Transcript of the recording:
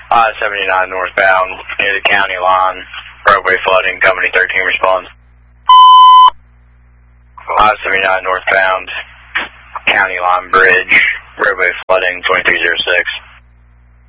I-79 northbound near the county line. Roadway flooding. Company 13 responds. I-79 northbound county line bridge. Roadway flooding 2306.